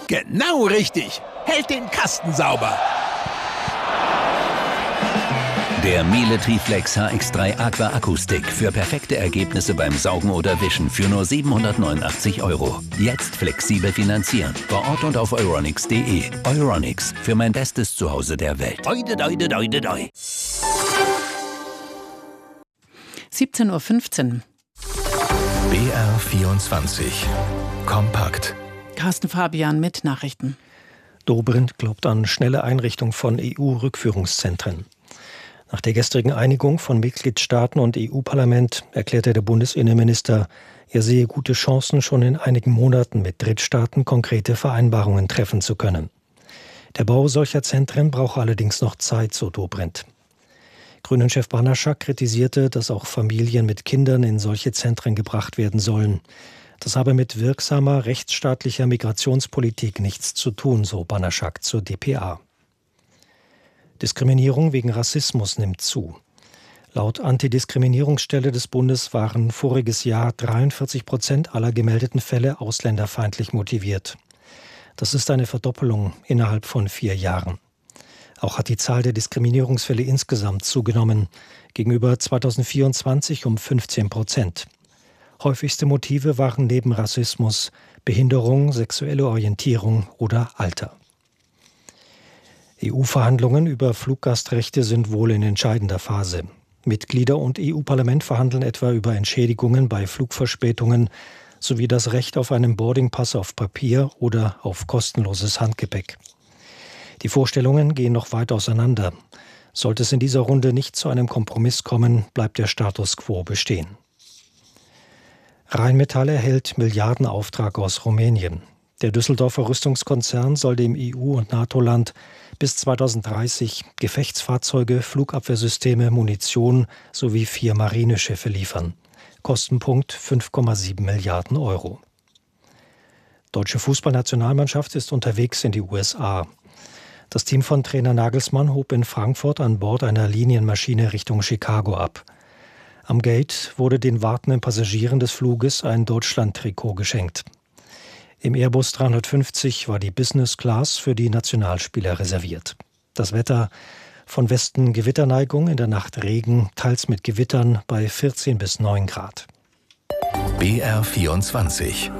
Genau richtig. Hält den Kasten sauber. Der Miele Triflex HX3 Aqua Akkustik für perfekte Ergebnisse beim Saugen oder Wischen für nur 789 €. Jetzt flexibel finanzieren. Vor Ort und auf euronics.de. Euronics, für mein bestes Zuhause der Welt. Doi, doi, doi, doi, doi. 17:15 Uhr. BR24 Kompakt. Carsten Fabian mit Nachrichten. Dobrindt glaubt an schnelle Einrichtung von EU-Rückführungszentren. Nach der gestrigen Einigung von Mitgliedstaaten und EU-Parlament erklärte der Bundesinnenminister, er sehe gute Chancen, schon in einigen Monaten mit Drittstaaten konkrete Vereinbarungen treffen zu können. Der Bau solcher Zentren brauche allerdings noch Zeit, so Dobrindt. Grünen-Chef Banaschak kritisierte, dass auch Familien mit Kindern in solche Zentren gebracht werden sollen. Das habe mit wirksamer rechtsstaatlicher Migrationspolitik nichts zu tun, so Banaschak zur dpa. Diskriminierung wegen Rassismus nimmt zu. Laut Antidiskriminierungsstelle des Bundes waren voriges Jahr 43% aller gemeldeten Fälle ausländerfeindlich motiviert. Das ist eine Verdoppelung innerhalb von 4 Jahren. Auch hat die Zahl der Diskriminierungsfälle insgesamt zugenommen, gegenüber 2024 um 15%. Häufigste Motive waren neben Rassismus Behinderung, sexuelle Orientierung oder Alter. EU-Verhandlungen über Fluggastrechte sind wohl in entscheidender Phase. Mitglieder und EU-Parlament verhandeln etwa über Entschädigungen bei Flugverspätungen sowie das Recht auf einen Boardingpass auf Papier oder auf kostenloses Handgepäck. Die Vorstellungen gehen noch weit auseinander. Sollte es in dieser Runde nicht zu einem Kompromiss kommen, bleibt der Status quo bestehen. Rheinmetall erhält Milliardenauftrag aus Rumänien. Der Düsseldorfer Rüstungskonzern soll dem EU- und NATO-Land bis 2030 Gefechtsfahrzeuge, Flugabwehrsysteme, Munition sowie 4 Marineschiffe liefern. Kostenpunkt 5,7 Milliarden €. Deutsche Fußballnationalmannschaft ist unterwegs in die USA. Das Team von Trainer Nagelsmann hob in Frankfurt an Bord einer Linienmaschine Richtung Chicago ab. Am Gate wurde den wartenden Passagieren des Fluges ein Deutschland-Trikot geschenkt. Im Airbus 350 war die Business Class für die Nationalspieler reserviert. Das Wetter: von Westen Gewitterneigung, in der Nacht Regen, teils mit Gewittern bei 14 bis 9 Grad. BR24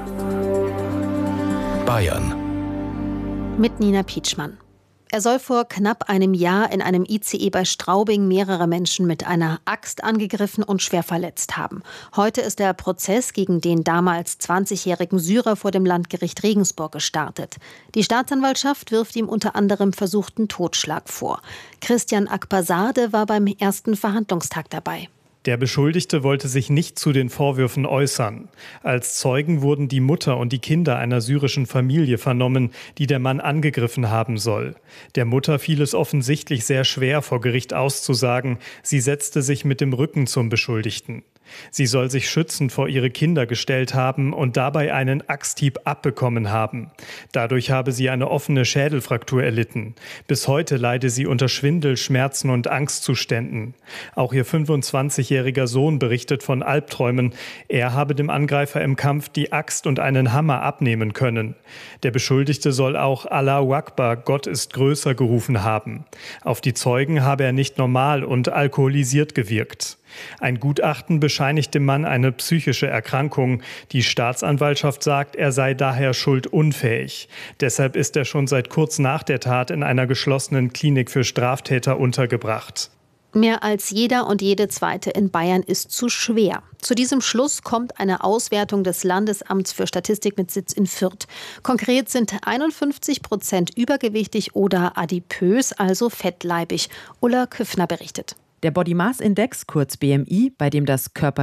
Bayern. Mit Nina Pietschmann. Er soll vor knapp einem Jahr in einem ICE bei Straubing mehrere Menschen mit einer Axt angegriffen und schwer verletzt haben. Heute ist der Prozess gegen den damals 20-jährigen Syrer vor dem Landgericht Regensburg gestartet. Die Staatsanwaltschaft wirft ihm unter anderem versuchten Totschlag vor. Christian Akbarzadeh war beim ersten Verhandlungstag dabei. Der Beschuldigte wollte sich nicht zu den Vorwürfen äußern. Als Zeugen wurden die Mutter und die Kinder einer syrischen Familie vernommen, die der Mann angegriffen haben soll. Der Mutter fiel es offensichtlich sehr schwer, vor Gericht auszusagen. Sie setzte sich mit dem Rücken zum Beschuldigten. Sie soll sich schützend vor ihre Kinder gestellt haben und dabei einen Axthieb abbekommen haben. Dadurch habe sie eine offene Schädelfraktur erlitten. Bis heute leide sie unter Schwindel, Schmerzen und Angstzuständen. Auch ihr 25-jähriger Sohn berichtet von Albträumen. Er habe dem Angreifer im Kampf die Axt und einen Hammer abnehmen können. Der Beschuldigte soll auch Allahu Akbar, Gott ist größer, gerufen haben. Auf die Zeugen habe er nicht normal und alkoholisiert gewirkt. Ein Gutachten bescheinigt dem Mann eine psychische Erkrankung. Die Staatsanwaltschaft sagt, er sei daher schuldunfähig. Deshalb ist er schon seit kurz nach der Tat in einer geschlossenen Klinik für Straftäter untergebracht. Mehr als jeder und jede Zweite in Bayern ist zu schwer. Zu diesem Schluss kommt eine Auswertung des Landesamts für Statistik mit Sitz in Fürth. Konkret sind 51% übergewichtig oder adipös, also fettleibig. Ulla Küffner berichtet. Der Body Mass Index, kurz BMI, bei dem das